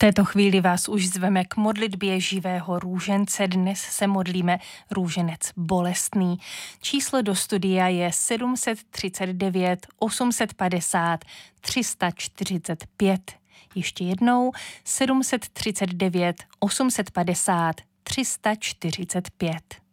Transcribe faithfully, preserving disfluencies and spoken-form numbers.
této chvíli vás už zveme k modlitbě živého růžence. Dnes se modlíme růženec bolestný. Číslo do studia je sedm set třicet devět osm set padesát tři sta čtyřicet pět. Ještě jednou sedm set třicet devět osm set padesát tři sta čtyřicet pět.